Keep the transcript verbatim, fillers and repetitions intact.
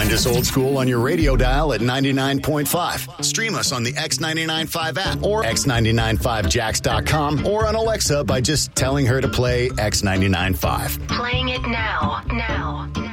Find us old school on your radio dial at ninety-nine point five. Stream us on the X ninety-nine point five app or x ninety-nine five jacks dot com or on Alexa by just telling her to play X ninety-nine point five. Playing it now. Now.